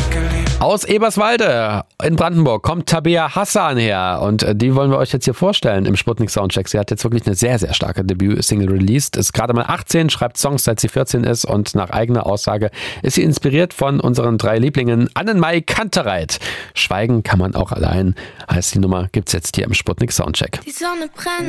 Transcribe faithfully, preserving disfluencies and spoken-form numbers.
Aus Eberswalde in Brandenburg kommt Tabea Hassan her und die wollen wir euch jetzt hier vorstellen im Sputnik Soundcheck. Sie hat jetzt wirklich eine sehr, sehr starke Debüt-Single released, ist gerade mal achtzehn, schreibt Songs, seit sie vierzehn ist und nach eigener Aussage ist sie inspiriert von unseren drei Lieblingen Annenmai Kantereit. Schweigen kann man auch allein, heißt die Nummer, gibt's jetzt hier im Sputnik Soundcheck. Die Sonne brennt,